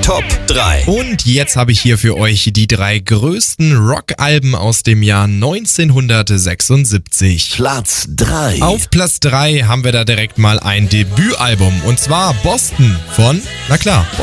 Top 3. Und jetzt habe ich hier für euch die 3 größten Rockalben aus dem Jahr 1976. Platz 3. Auf Platz 3 haben wir da direkt mal ein Debütalbum und zwar Boston von, na klar,